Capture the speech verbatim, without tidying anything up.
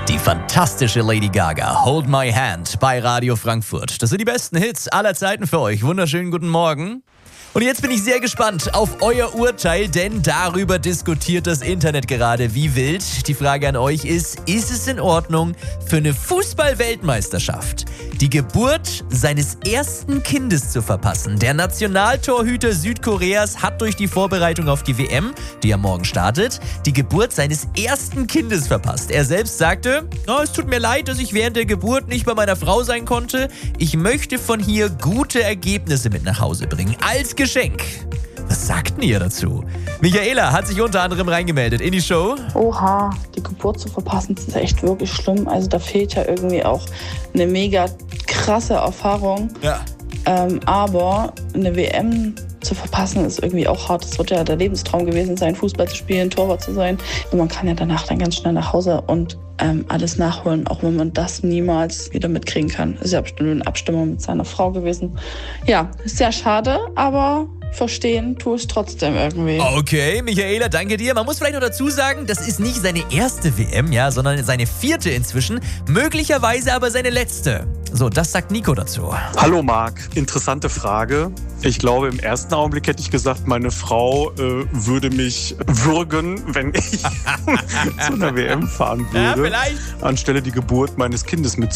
Die fantastische Lady Gaga, Hold My Hand bei Radio Frankfurt. Das sind die besten Hits aller Zeiten für euch. Wunderschönen guten Morgen. Und jetzt bin ich sehr gespannt auf euer Urteil, denn darüber diskutiert das Internet gerade wie wild. Die Frage an euch ist, ist es in Ordnung für eine Fußball-Weltmeisterschaft die Geburt seines ersten Kindes zu verpassen? Der Nationaltorhüter Südkoreas hat durch die Vorbereitung auf die W M, die ja morgen startet, die Geburt seines ersten Kindes verpasst. Er selbst sagte, oh, es tut mir leid, dass ich während der Geburt nicht bei meiner Frau sein konnte. Ich möchte von hier gute Ergebnisse mit nach Hause bringen. Als Geschenk. Was sagt denn ihr dazu? Michaela hat sich unter anderem reingemeldet in die Show. Oha, die Geburt zu verpassen, das ist echt wirklich schlimm. Also da fehlt ja irgendwie auch eine mega krasse Erfahrung. Ja. Ähm, aber eine W M zu verpassen ist irgendwie auch hart. Es wird ja der Lebenstraum gewesen sein, Fußball zu spielen, Torwart zu sein. Und man kann ja danach dann ganz schnell nach Hause und ähm, alles nachholen, auch wenn man das niemals wieder mitkriegen kann. Ist ja bestimmt eine Abstimmung mit seiner Frau gewesen. Ja, ist sehr schade, aber verstehen tue ich trotzdem irgendwie. Okay, Michaela, danke dir. Man muss vielleicht noch dazu sagen, das ist nicht seine erste W M, ja, sondern seine vierte inzwischen. Möglicherweise aber seine letzte. So, das sagt Nico dazu. Hallo Marc, interessante Frage. Ich glaube, im ersten Augenblick hätte ich gesagt, meine Frau äh, würde mich würgen, wenn ich zu einer W M fahren würde, Ja, vielleicht. anstelle die Geburt meines Kindes mit